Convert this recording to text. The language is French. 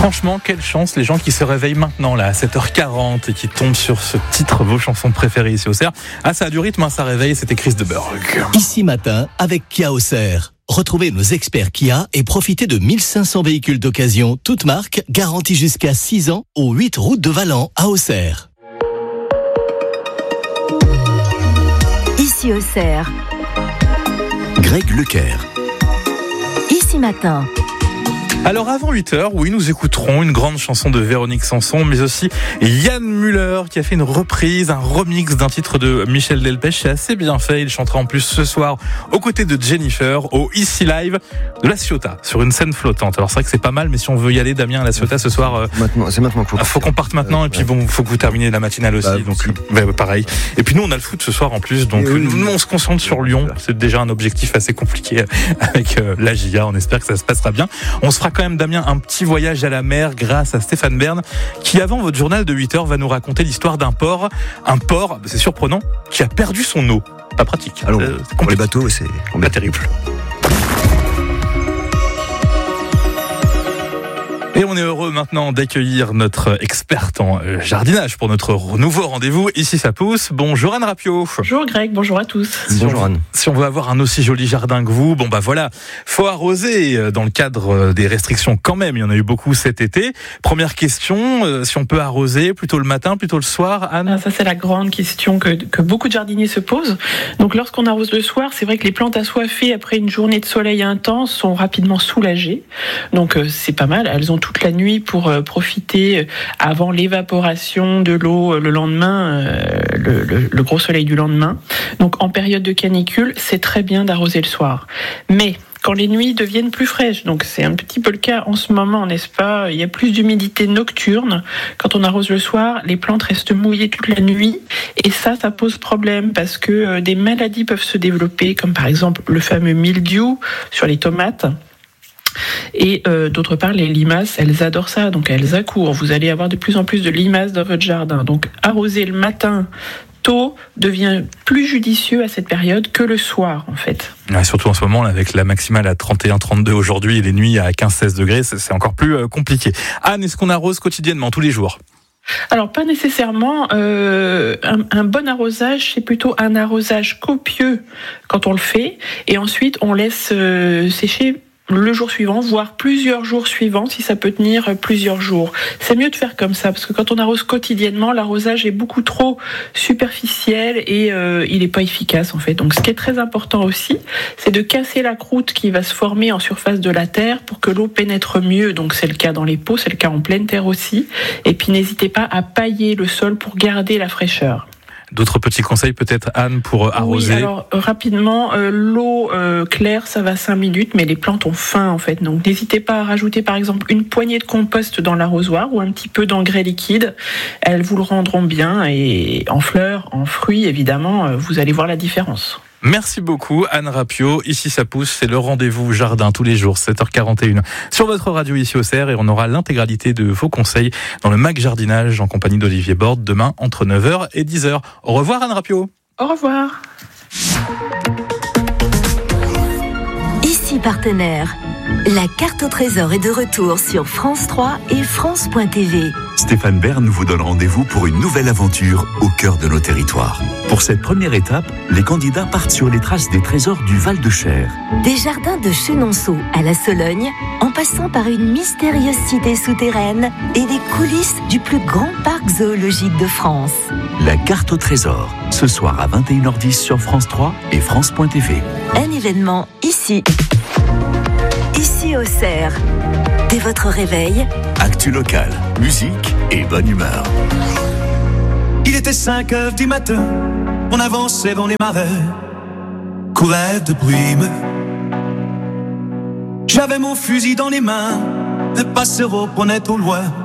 Franchement, quelle chance les gens qui se réveillent maintenant là à 7h40 et qui tombent sur ce titre, vos chansons préférées ici au Cerf. Ah, ça a du rythme, ça réveille, c'était Chris de Burgh. Ici matin avec Kia au Cerf. Retrouvez nos experts Kia et profitez de 1500 véhicules d'occasion, toutes marques, garantis jusqu'à 6 ans, aux 8 routes de Valent à Auxerre. Ici au Cerf. Greg Leclerc. Ici matin. Alors avant 8h, oui, nous écouterons une grande chanson de Véronique Sanson, mais aussi Yann Müller qui a fait une reprise, un remix d'un titre de Michel Delpech. C'est assez bien fait, il chantera en plus ce soir aux côtés de Jennifer au Ici Live de La Ciotat, sur une scène flottante. Alors c'est vrai que c'est pas mal, mais si on veut y aller, Damien, à La Ciotat ce soir, c'est maintenant qu'il faut qu'on parte maintenant, et puis bon, faut que vous terminiez la matinale aussi, donc pareil. Et puis nous, on a le foot ce soir en plus, donc nous on se concentre sur Lyon. C'est déjà un objectif assez compliqué avec la GIA, on espère que ça se passera bien. On se fera quand même, Damien, un petit voyage à la mer grâce à Stéphane Bern qui, avant votre journal de 8h, va nous raconter l'histoire d'un porc, c'est surprenant, qui a perdu son eau. Pas pratique. Alors, pour les bateaux, c'est pas terrible. Et on est heureux maintenant d'accueillir notre experte en jardinage pour notre nouveau rendez-vous. Ici ça pousse. Bonjour Anne Rapio. Bonjour Greg, bonjour à tous. Bonjour Anne. Si on veut avoir un aussi joli jardin que vous, faut arroser dans le cadre des restrictions quand même. Il y en a eu beaucoup cet été. Première question, si on peut arroser plutôt le matin, plutôt le soir, Anne? Ça c'est la grande question que beaucoup de jardiniers se posent. Donc lorsqu'on arrose le soir, c'est vrai que les plantes assoiffées après une journée de soleil intense sont rapidement soulagées. Donc c'est pas mal, elles ont toute la nuit pour profiter avant l'évaporation de l'eau le lendemain, le gros soleil du lendemain. Donc en période de canicule, c'est très bien d'arroser le soir. Mais quand les nuits deviennent plus fraîches, donc c'est un petit peu le cas en ce moment, n'est-ce pas? Il y a plus d'humidité nocturne. Quand on arrose le soir, les plantes restent mouillées toute la nuit. Et ça pose problème parce que des maladies peuvent se développer, comme par exemple le fameux mildiou sur les tomates. Et d'autre part, les limaces, elles adorent ça, donc elles accourent. Vous allez avoir de plus en plus de limaces dans votre jardin. Donc arroser le matin tôt devient plus judicieux à cette période que le soir, en fait. Ouais, surtout en ce moment, avec la maximale à 31-32 aujourd'hui et les nuits à 15-16 degrés, c'est encore plus compliqué. Anne, est-ce qu'on arrose quotidiennement, tous les jours ? Alors pas nécessairement, un bon arrosage, c'est plutôt un arrosage copieux quand on le fait, et ensuite on laisse sécher le jour suivant, voire plusieurs jours suivants, si ça peut tenir plusieurs jours. C'est mieux de faire comme ça, parce que quand on arrose quotidiennement, l'arrosage est beaucoup trop superficiel et il n'est pas efficace en fait. Donc ce qui est très important aussi, c'est de casser la croûte qui va se former en surface de la terre pour que l'eau pénètre mieux. Donc c'est le cas dans les pots, c'est le cas en pleine terre aussi. Et puis n'hésitez pas à pailler le sol pour garder la fraîcheur. D'autres petits conseils peut-être, Anne, pour arroser? Oui, alors rapidement, l'eau claire, ça va 5 minutes, mais les plantes ont faim en fait. Donc n'hésitez pas à rajouter par exemple une poignée de compost dans l'arrosoir ou un petit peu d'engrais liquide. Elles vous le rendront bien, et en fleurs, en fruits évidemment, vous allez voir la différence. Merci beaucoup Anne Rapio. Ici ça pousse, c'est le rendez-vous jardin tous les jours, 7h41 sur votre radio ici au Cerf, et on aura l'intégralité de vos conseils dans le Mac Jardinage en compagnie d'Olivier Borde demain entre 9h et 10h. Au revoir Anne Rapio. Au revoir. Ici partenaire. La carte au trésor est de retour sur France 3 et France.tv. Stéphane Bern vous donne rendez-vous pour une nouvelle aventure au cœur de nos territoires. Pour cette première étape, les candidats partent sur les traces des trésors du Val-de-Cher. Des jardins de Chenonceau à la Sologne, en passant par une mystérieuse cité souterraine et les coulisses du plus grand parc zoologique de France. La carte au trésor, ce soir à 21h10 sur France 3 et France.tv. Un événement ici. Ici au Cerf. Dès votre réveil, actu local, musique et bonne humeur. Il était 5h du matin, on avançait dans les marais, courait de brume. J'avais mon fusil dans les mains, le passereau prenait au loin